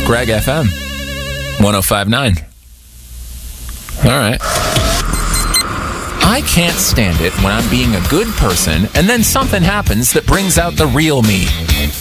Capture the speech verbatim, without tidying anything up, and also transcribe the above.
Greg F M, one oh five point nine. All right. I can't stand it when I'm being a good person and then something happens that brings out the real me.